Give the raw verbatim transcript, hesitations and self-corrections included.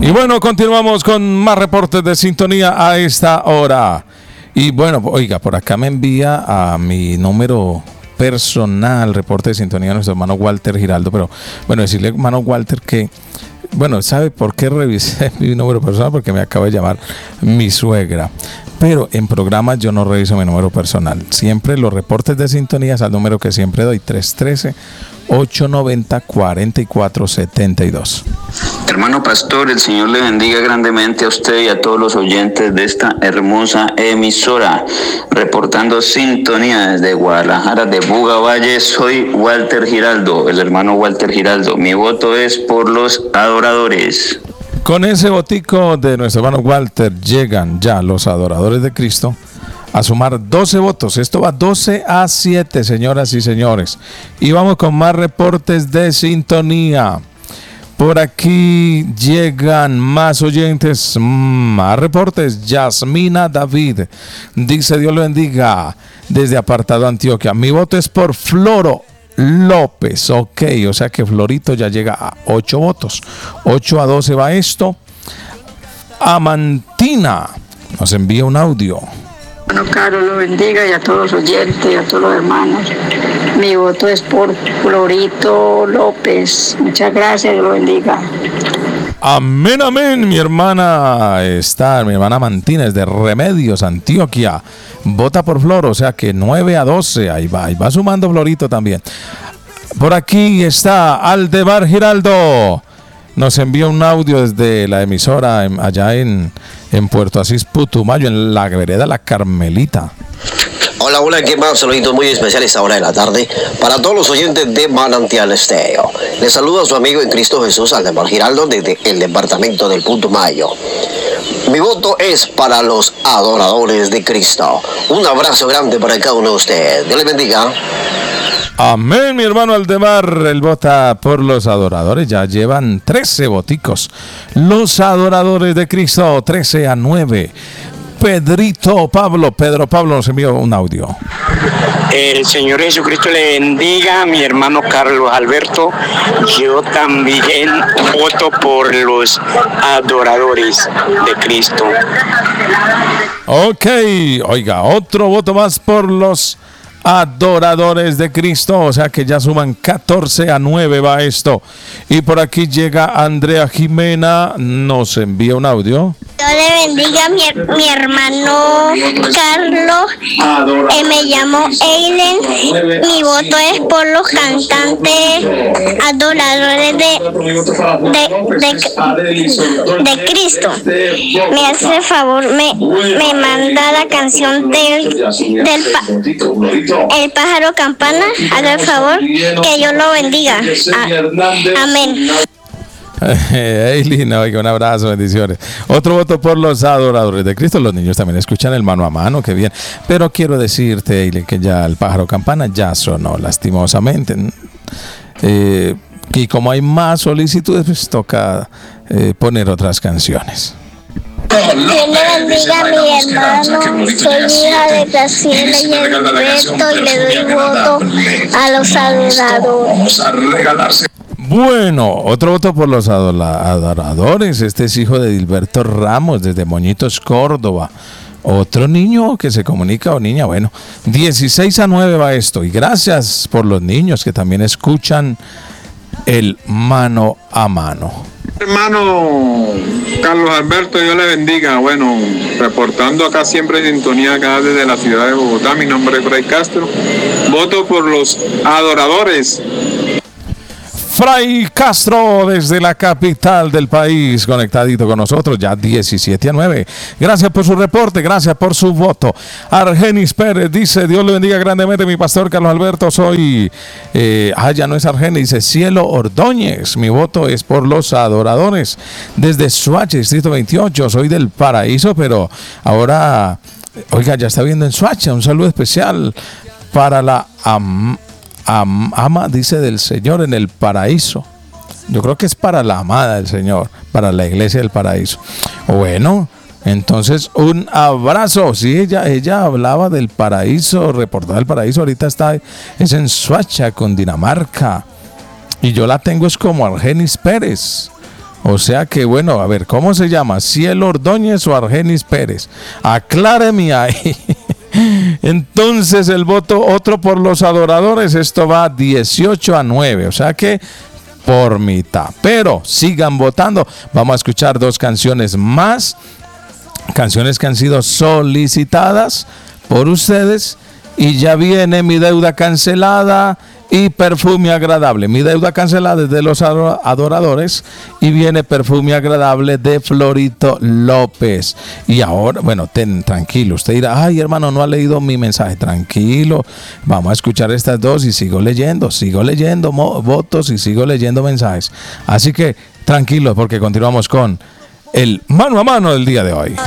Y bueno, continuamos con más reportes de sintonía a esta hora. Y bueno, oiga, por acá me envía a mi número personal reporte de sintonía nuestro hermano Walter Giraldo, pero bueno, decirle hermano Walter que, bueno, ¿sabe por qué revisé mi número personal? Porque me acaba de llamar mi suegra. Pero en programas yo no reviso mi número personal. Siempre los reportes de sintonías al número que siempre doy, tres uno tres, ocho nueve cero, cuatro cuatro siete dos. Hermano pastor, el Señor le bendiga grandemente a usted y a todos los oyentes de esta hermosa emisora. Reportando sintonía desde Guadalajara, de Buga Valle, soy Walter Giraldo, el hermano Walter Giraldo. Mi voto es por los adoradores. Con ese votico de nuestro hermano Walter llegan ya los adoradores de Cristo a sumar doce votos. Esto va doce a siete, señoras y señores. Y vamos con más reportes de sintonía. Por aquí llegan más oyentes, más reportes. Yasmina David dice: Dios lo bendiga desde Apartado Antioquia. Mi voto es por Floro López. Ok, o sea que Florito ya llega a ocho votos. ocho a doce va esto. Amantina nos envía un audio. Bueno, Carlos lo bendiga y a todos los oyentes y a todos los hermanos. Mi voto es por Florito López. Muchas gracias, Dios lo bendiga. Amén, amén. Mi hermana está, mi hermana Mantina es de Remedios, Antioquia. Vota por Flor, o sea que nueve a doce. Ahí va, ahí va sumando Florito también. Por aquí está Aldebar Giraldo. Nos envía un audio desde la emisora en, allá en, en Puerto Asís, Putumayo, en la vereda La Carmelita. Hola, hola, ¿qué más? Saluditos muy especiales ahora de la tarde para todos los oyentes de Manantial Estéreo. Les saluda a su amigo en Cristo Jesús, Aldemar Giraldo, desde el departamento del Putumayo. Mi voto es para los adoradores de Cristo. Un abrazo grande para cada uno de ustedes. Dios les bendiga. Amén, mi hermano Aldemar. Él vota por los adoradores. Ya llevan trece voticos. Los adoradores de Cristo, trece a nueve. Pedrito Pablo, Pedro Pablo nos envió un audio. El Señor Jesucristo le bendiga, mi hermano Carlos Alberto. Yo también voto por los adoradores de Cristo. Ok, oiga, otro voto más por los adoradores de Cristo, o sea que ya suman catorce a nueve va esto. Y por aquí llega Andrea Jimena, nos envía un audio. Dios le bendiga, mi, mi hermano Carlos. Eh, me llamo Eilen. Mi voto es por los cantantes adoradores de, de, de, de Cristo. Me hace favor, me, me manda la canción del, del pa, El Pájaro Campana. Haga el favor, que Dios lo bendiga. A, amén. Eileen, oiga, un abrazo, bendiciones. Otro voto por los adoradores de Cristo. Los niños también escuchan el mano a mano, qué bien. Pero quiero decirte, Eileen, que ya el pájaro campana ya sonó, lastimosamente. Eh, y como hay más solicitudes, pues toca eh, poner otras canciones. Dios le bendiga a mi hermano, soy hija de Graciela y Alberto y le doy voto a los adoradores. Bueno, otro voto por los adoradores. Este es hijo de Dilberto Ramos desde Moñitos, Córdoba. Otro niño que se comunica o niña. Bueno, dieciséis a nueve va esto. Y gracias por los niños que también escuchan el mano a mano. Hermano Carlos Alberto, Dios le bendiga. Bueno, reportando acá siempre en sintonía acá desde la ciudad de Bogotá. Mi nombre es Fray Castro. Voto por los adoradores. Fray Castro desde la capital del país, conectadito con nosotros, ya diecisiete a nueve. Gracias por su reporte, gracias por su voto. Argenis Pérez dice: Dios le bendiga grandemente, mi pastor Carlos Alberto. Soy, eh, ah, ya no es Argenis, dice Cielo Ordóñez. Mi voto es por los adoradores. Desde Soacha, Distrito veintiocho, soy del Paraíso, pero ahora, oiga, ya está viendo en Soacha. Un saludo especial para la Am Am, ama, dice, del Señor en el paraíso. Yo creo que es para la amada del Señor, para la iglesia del paraíso. Bueno, entonces un abrazo. Sí, ella, ella hablaba del paraíso, reportaba el paraíso. Ahorita está es en Soacha, Cundinamarca. Y yo la tengo es como Argenis Pérez. O sea que, bueno, a ver, ¿cómo se llama? ¿Cielo Ordóñez o Argenis Pérez? Acláreme ahí. Entonces el voto otro por los adoradores, esto va dieciocho a nueve, o sea que por mitad. Pero sigan votando. Vamos a escuchar dos canciones más, canciones que han sido solicitadas por ustedes. Y ya viene Mi Deuda Cancelada y Perfume Agradable. Mi Deuda Cancelada es de los adoradores y viene Perfume Agradable de Florito López. Y ahora, bueno, ten, tranquilo, usted dirá, ay hermano, no ha leído mi mensaje. Tranquilo, vamos a escuchar estas dos y sigo leyendo, sigo leyendo votos y sigo leyendo mensajes. Así que tranquilo, porque continuamos con el mano a mano del día de hoy.